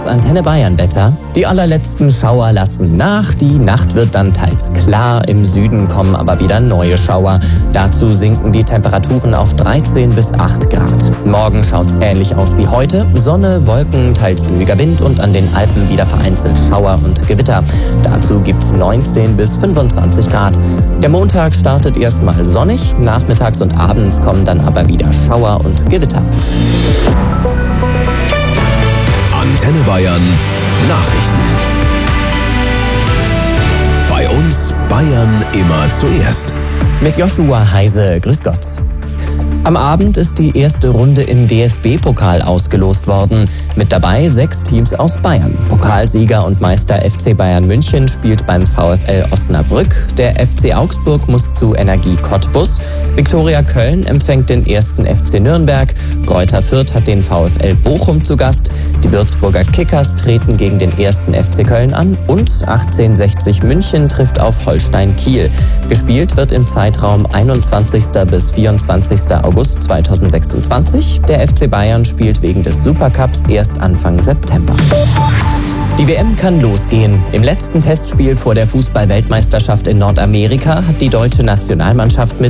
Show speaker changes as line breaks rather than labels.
Das Antenne Bayern Wetter. Die allerletzten Schauer lassen nach. Die Nacht wird dann teils klar. Im Süden kommen aber wieder neue Schauer. Dazu sinken die Temperaturen auf 13 bis 8 Grad. Morgen schaut's ähnlich aus wie heute. Sonne, Wolken, teils böiger Wind und an den Alpen wieder vereinzelt Schauer und Gewitter. Dazu gibt's 19 bis 25 Grad. Der Montag startet erstmal sonnig. Nachmittags und abends kommen dann aber wieder Schauer und Gewitter.
Antenne Bayern Nachrichten. Bei uns Bayern immer zuerst.
Mit Joshua Heise, grüß Gott. Am Abend ist die erste Runde im DFB-Pokal ausgelost worden. Mit dabei 6 Teams aus Bayern. Pokalsieger und Meister FC Bayern München spielt beim VfL Osnabrück. Der FC Augsburg muss zu Energie Cottbus. Viktoria Köln empfängt den 1. FC Nürnberg. Greuther Fürth hat den VfL Bochum zu Gast. Die Würzburger Kickers treten gegen den 1. FC Köln an. Und 1860 München trifft auf Holstein Kiel. Gespielt wird im Zeitraum 21. bis 24. August 2026. Der FC Bayern spielt wegen des Supercups erst Anfang September. Die WM kann losgehen. Im letzten Testspiel vor der Fußball-Weltmeisterschaft in Nordamerika hat die deutsche Nationalmannschaft mit